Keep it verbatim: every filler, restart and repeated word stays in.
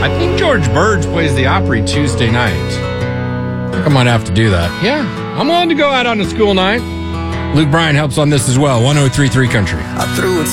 I think George Burge plays the Opry Tuesday night. I think I might have to do that. Yeah, I'm willing to go out on a school night. Luke Bryan helps on this as well. one oh three point three Country. I threw it